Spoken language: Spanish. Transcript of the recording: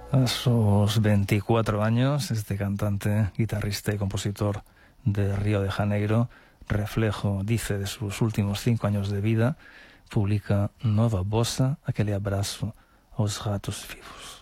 A sus 24 años, este cantante, guitarrista y compositor de Río de Janeiro, reflejo, dice, de sus últimos 5 años de vida, publica Nova Bossa, aquele abraço aos ratos vivos.